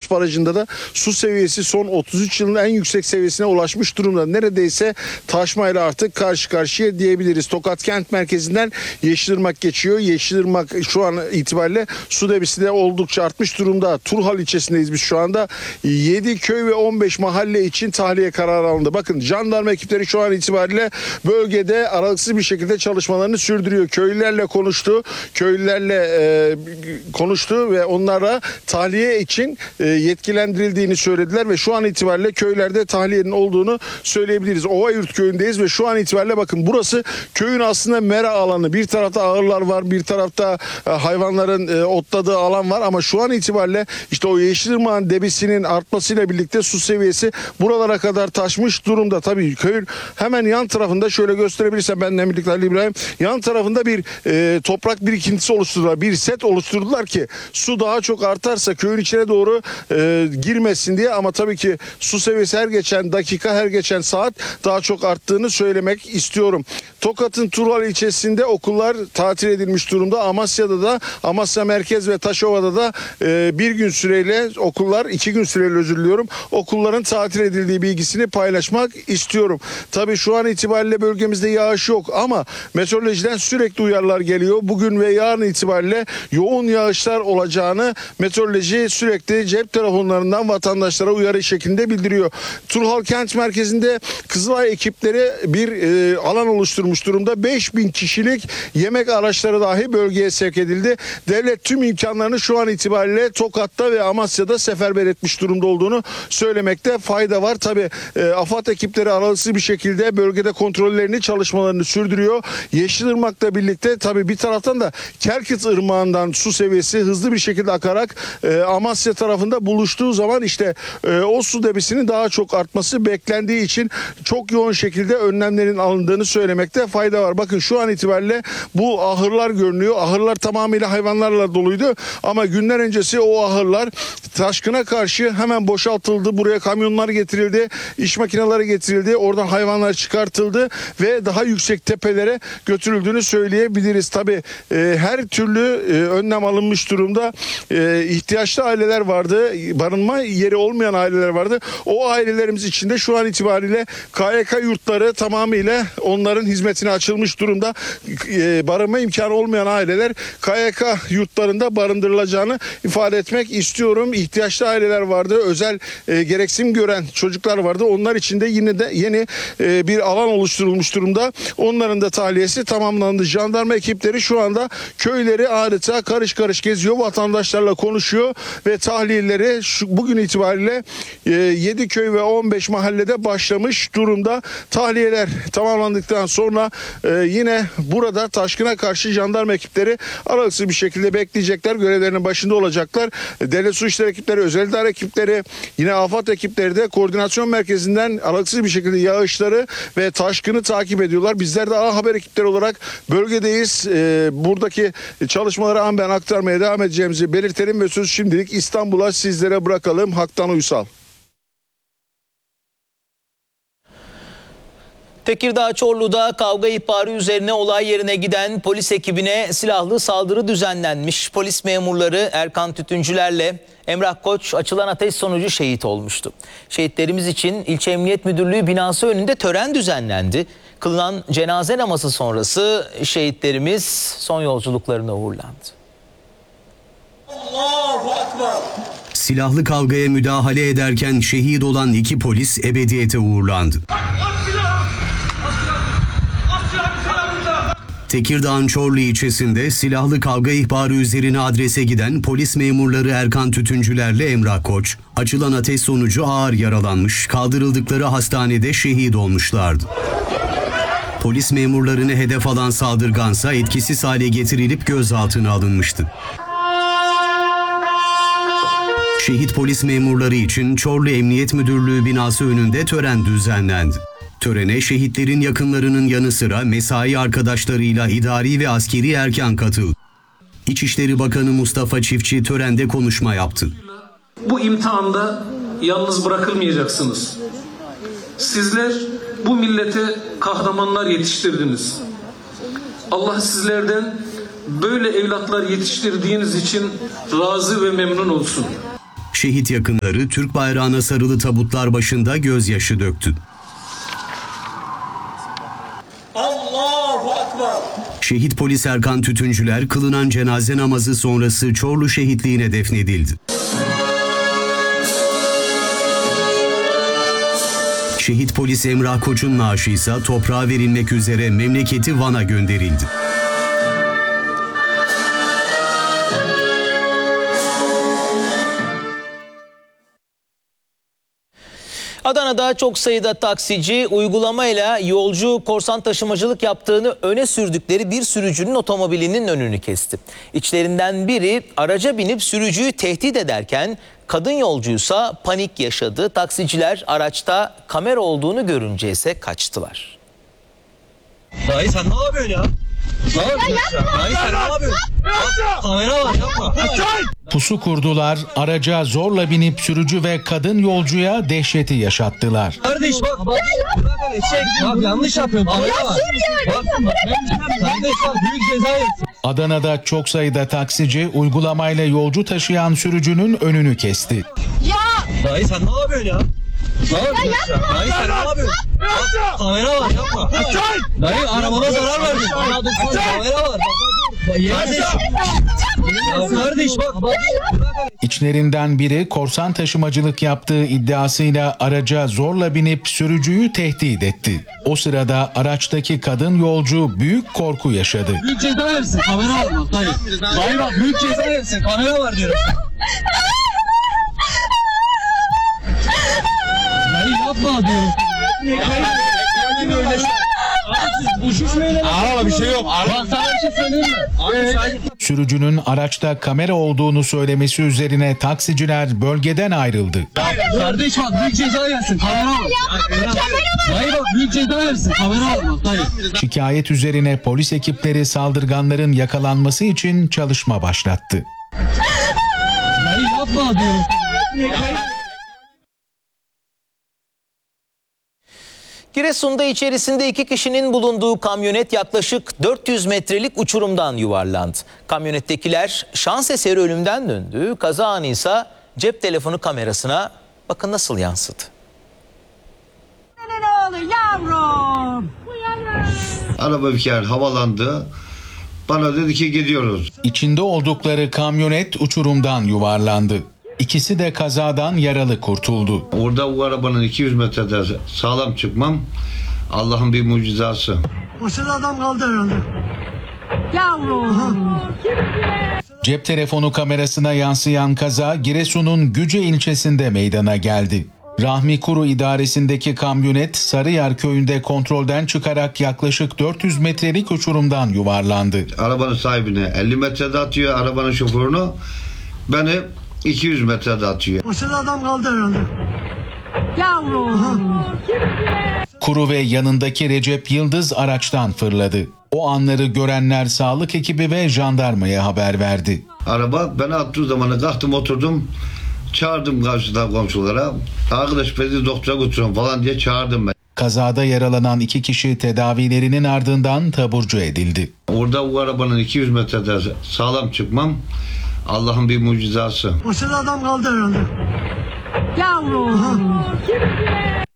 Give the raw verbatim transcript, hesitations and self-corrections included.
Toros Barajı'nda da su seviyesi son otuz üç yılın en yüksek seviyesine ulaşmış durumda. Neredeyse taşmayla artık karşı karşıya diyebiliriz. Tokat kent merkezinden Yeşilırmak geçiyor. Yeşilırmak şu an itibariyle su debisi de oldukça artmış durumda. Turhal ilçesindeyiz biz şu anda. yedi köy ve on beş mahalle için tahliye kararı alındı. Bakın jandarma ekipleri şu an itibariyle bölgede aralıksız bir şekilde çalışmalarını sürdürüyor. Köylülerle konuştu. Köylülerle e, konuştu ve onlara tahliye için e, yetkilendirildiğini söylediler ve şu an itibariyle köylerde tahliyenin olduğunu söyleyebiliriz. Ovayurt köyündeyiz ve şu an itibariyle bakın burası köyün aslında mera alanı. Bir tarafta ahırlar var, bir tarafta e, hayvanların e, otladığı alan var ama şu an itibariyle işte o Yeşilırmak'ın debisinin artmasıyla birlikte su seviyesi buralara kadar taşmış durumda. Tabii köyün hemen yan tarafında şöyle gösterebilirsem benden birlikte Ali İbrahim, yan tarafında bir e, toprak birikintisi oluşturdular. Bir set oluşturdular ki su daha çok artarsa köyün içine doğru e, girmesin diye ama tabii ki su seviyesi her geçen dakika, her geçen saat daha çok arttığını söylemek istiyorum. Tokat'ın Turhal ilçesinde okullar tatil edilmiş durumda. Amasya'da da, Amasya Merkez ve Taşova'da da e, bir gün süreyle okullar, iki gün süreyle özür diliyorum, okulların tatil edildiği bilgisini paylaşmak istiyorum. Tabii şu an itibariyle bölgemizde yağış yok ama meteorolojiden sürekli uyarılar geliyor. Bugün ve yarın itibariyle yoğun yağışlar olacağını meteoroloji sürekli cep telefonlarından vatandaşlara uyarı şeklinde bildiriyor. Turhal kent merkezinde Kızılay ekipleri bir e, alan oluşturmuş durumda. beş bin kişilik yemek araçları dahi bölgeye sevk edildi. Devlet tüm imkanlarını şu an itibariyle Tokat'ta ve Amasya'da seferber etmiş durumda olduğunu söylemekte fayda var. Tabii e, AFAD ekipleri aralıksız bir şekilde bölgede kontrollerini, çalışmalarını sürdürüyor. Yeşilırmak'la birlikte tabii bir taraftan da Kerkit Irmağı'ndan su seviyesi hızlı bir şekilde akarak e, Amasya tarafında buluştuğu zaman işte e, o su debisinin daha çok artması beklendiği için çok yoğun şekilde önlemlerin alındığını söylemekte fayda var. Bakın şu an itibariyle bu ahırlar görünüyor. Ahırlar tamamıyla hayvanlarla doluydu ama günler öncesi o ahırlar taşkına karşı hemen boşaltıldı. Buraya kamyonlar getirildi, iş makineleri getirildi. Oradan hayvanlar çıkartıldı ve daha yüksek tepelere götürüldüğünü söyleyebiliriz. Tabii e, her türlü e, önlem alınmış durumda. E, ihtiyaçlı aileler vardı. Barınma yeri olmayan aileler vardı. O ailelerimiz içinde şu an itibariyle K Y K yurtları tamamıyla onların hizmetine açılmış durumda. E, barınma imkanı olmayan aileler K Y K yurtlarında barındırılacağını ifade etmek istiyorum. İhtiyaçlı aileler vardı. Özel e, gereksinim gören çocuklar vardı. Onlar için de yine de yeni e, bir alan oluşturulmuş durumda. Onların da tahliyesi tamamlandı. Jandarma ekipleri şu anda köyleri adeta karış karış geziyor. Vatandaşlarla konuşuyor ve tahliyeleri şu, bugün itibariyle e, yedi köy ve on beş mahallede başlamış durumda. Tahliyeler tamamlandıktan sonra e, yine burada taşkına karşı jandarma ekipleri aralıksız bir şekilde bekleyecekler. Görevlerinin başında olacaklar. Devlet Su İşleri ekipleri, özel idare ekipleri, yine AFAD ekipleri de koordinasyon merkezinden aralıksız bir şekilde yağışları ve taşkını takip ediyorlar. Bizler de A Haber ekipleri olarak bölgedeyiz. Ee, buradaki çalışmaları an ben aktarmaya devam edeceğimizi belirtelim ve sözü şimdilik İstanbul'a sizlere bırakalım. Haktan Uysal. Tekirdağ Çorlu'da kavga ihbarı üzerine olay yerine giden polis ekibine silahlı saldırı düzenlenmiş. Polis memurları Erkan Tütüncülerle Emrah Koç açılan ateş sonucu şehit olmuştu. Şehitlerimiz için İlçe Emniyet Müdürlüğü binası önünde tören düzenlendi. Kılınan cenaze namazı sonrası şehitlerimiz son yolculuklarına uğurlandı. Allahu Ekber. Silahlı kavgaya müdahale ederken şehit olan iki polis ebediyete uğurlandı. Tekirdağ'ın Çorlu ilçesinde silahlı kavga ihbarı üzerine adrese giden polis memurları Erkan Tütüncülerle Emrah Koç, açılan ateş sonucu ağır yaralanmış, kaldırıldıkları hastanede şehit olmuşlardı. Polis memurlarını hedef alan saldırgansa etkisiz hale getirilip gözaltına alınmıştı. Şehit polis memurları için Çorlu Emniyet Müdürlüğü binası önünde tören düzenlendi. Törene şehitlerin yakınlarının yanı sıra mesai arkadaşlarıyla idari ve askeri erkan katıldı. İçişleri Bakanı Mustafa Çiftçi törende konuşma yaptı. Bu imtihanda yalnız bırakılmayacaksınız. Sizler bu millete kahramanlar yetiştirdiniz. Allah sizlerden böyle evlatlar yetiştirdiğiniz için razı ve memnun olsun. Şehit yakınları Türk bayrağına sarılı tabutlar başında gözyaşı döktü. Allahu Ekber. Şehit polis Erkan Tütüncüler kılınan cenaze namazı sonrası Çorlu şehitliğine defnedildi. Şehit polis Emrah Koç'un naaşı ise toprağa verilmek üzere memleketi Van'a gönderildi. Adana'da çok sayıda taksici uygulamayla yolcu korsan taşımacılık yaptığını öne sürdükleri bir sürücünün otomobilinin önünü kesti. İçlerinden biri araca binip sürücüyü tehdit ederken kadın yolcuysa panik yaşadı. Taksiciler araçta kamera olduğunu görünce ise kaçtılar. Dayı sen ne yapıyorsun ya? Ne yapıyorsun ya? Dayı sen ne yapıyorsun? Bak, kamera var yapma. Pusu kurdular, araca zorla binip sürücü ve kadın yolcuya dehşeti yaşattılar. Kardeş bak. Bak eşek. Bak yanlış yapıyorsun. Kamera var. Bak kardeş bak büyük ceza yersin. Adana'da çok sayıda taksici uygulamayla yolcu taşıyan sürücünün önünü kesti. Dayı sen ne yapıyorsun ya? Ne yapıyorsun ya? Dayı sen ne yapıyorsun? Bak kamera var yapma. Dayı arabana zarar verdin. Kamera var. Kardeş. Ya kardeş bak. İçlerinden biri korsan taşımacılık yaptığı iddiasıyla araca zorla binip sürücüyü tehdit etti. O sırada araçtaki kadın yolcu büyük korku yaşadı. Büyük ceza yersin. Kamera var bak dayı. Dayı bak büyük ceza yersin. Kamera var diyorum. Dayı yapma diyorum. Araba bir şey yok. Bak sana bir şey söyleyeyim mi? Sürücünün araçta kamera olduğunu söylemesi üzerine taksiciler bölgeden ayrıldı. Kardeş bak büyük ceza yersin. Kamera var. Dayı bak büyük ceza yersin. Kamera var bak dayı. Şikayet üzerine polis ekipleri saldırganların yakalanması için çalışma başlattı. Dayı yapma diyorum. Giresun'da içerisinde iki kişinin bulunduğu kamyonet yaklaşık dört yüz metrelik uçurumdan yuvarlandı. Kamyonettekiler şans eseri ölümden döndü. Kaza anı ise cep telefonu kamerasına bakın nasıl yansıdı. Ne oluyor yavrum? Araba bir kere havalandı. Bana dedi ki gidiyoruz. İçinde oldukları kamyonet uçurumdan yuvarlandı. İkisi de kazadan yaralı kurtuldu. Orada bu arabanın iki yüz metrede sağlam çıkmam Allah'ın bir mucizası. O sırada adam kaldı herhalde. Yavrum. Cep telefonu kamerasına yansıyan kaza Giresun'un Güce ilçesinde meydana geldi. Rahmi Kuru idaresindeki kamyonet Sarıyer köyünde kontrolden çıkarak yaklaşık dört yüz metrelik uçurumdan yuvarlandı. Arabanın sahibini elli metrede atıyor, arabanın şoförünü beni iki yüz metrede atıyor. O sırada adam kaldı herhalde. Yavrum. Kuru ve yanındaki Recep Yıldız araçtan fırladı. O anları görenler sağlık ekibi ve jandarmaya haber verdi. Araba beni attığı zaman kalktım oturdum. Çağırdım karşıdan komşulara. Arkadaş beni doktora götürün falan diye çağırdım ben. Kazada yaralanan iki kişi tedavilerinin ardından taburcu edildi. Orada bu arabanın iki yüz metrede sağlam çıkmam Allah'ın bir mucizası. O sırada adam kaldı herhalde. Yavrum.